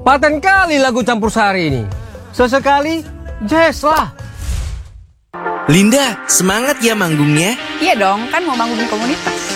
Paten kali lagu campur sari ini. Sesekali jazz lah. Linda, semangat ya manggungnya. Iya dong, kan mau bangun komunitas.